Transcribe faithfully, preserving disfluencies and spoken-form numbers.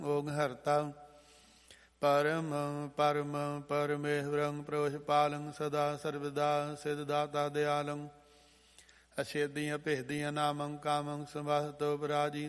ਓਗ ਹਰਤਾ ਪਰਮ ਪਰਮ ਪਰਮੇਸ਼ਵਰੰ ਪ੍ਰੋਸ਼ਪਾਲੰ ਸਦਾ ਸਰਵਦਾ ਸਿਧਦਾਤਾ ਦਿਆਲੰ ਅਛੇਦੀਆਂ ਭੇਦੀਆਂ ਨਾਮੰ ਕਾਮੰ ਸੰਵਾਸਤੋ ਪਰਾਜੀ